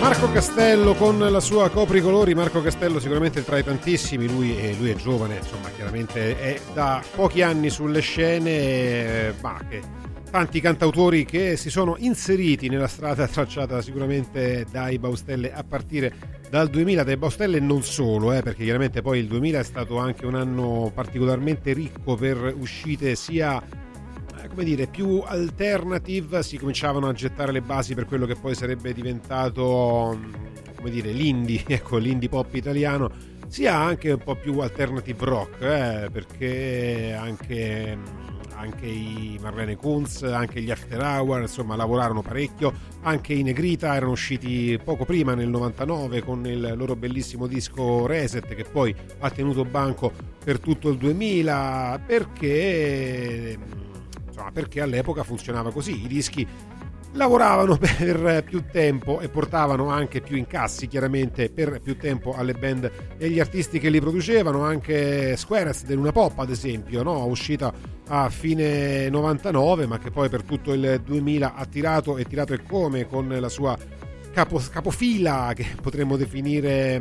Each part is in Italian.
Marco Castello con la sua Copricolori. Marco Castello sicuramente tra i tantissimi, lui è giovane, insomma, chiaramente è da pochi anni sulle scene, ma che tanti cantautori che si sono inseriti nella strada tracciata sicuramente dai Baustelle a partire dal 2000, dai Baustelle non solo, perché chiaramente poi il 2000 è stato anche un anno particolarmente ricco per uscite sia, come dire, più alternative. Si cominciavano a gettare le basi per quello che poi sarebbe diventato, come dire, l'indie, ecco, l'indie pop italiano, sia anche un po' più alternative rock, perché anche i Marlene Kunz, anche gli After Hour, insomma, lavorarono parecchio. Anche i Negrita erano usciti poco prima, nel 99, con il loro bellissimo disco Reset, che poi ha tenuto banco per tutto il 2000, perché all'epoca funzionava così, i dischi lavoravano per più tempo e portavano anche più incassi, chiaramente, per più tempo alle band e agli artisti che li producevano. Anche Squares del Luna Pop, ad esempio, no? Uscita a fine 99, ma che poi per tutto il 2000 ha tirato e come, con la sua capofila, che potremmo definire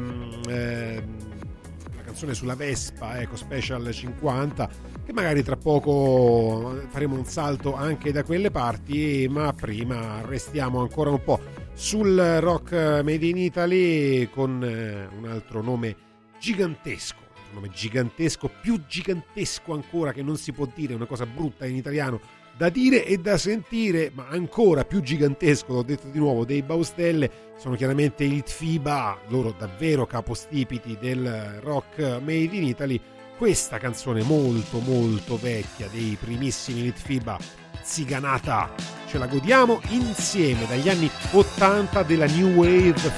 la canzone sulla Vespa, ecco, Special 50, che magari tra poco faremo un salto anche da quelle parti, ma prima restiamo ancora un po' sul rock made in Italy con un altro nome gigantesco, più gigantesco ancora, che non si può dire, una cosa brutta in italiano da dire e da sentire, ma ancora più gigantesco, l'ho detto di nuovo, dei Baustelle. Sono chiaramente i Litfiba, loro davvero capostipiti del rock made in Italy. Questa canzone molto molto vecchia dei primissimi Litfiba, Ziganata, ce la godiamo insieme, dagli anni 80 della New Wave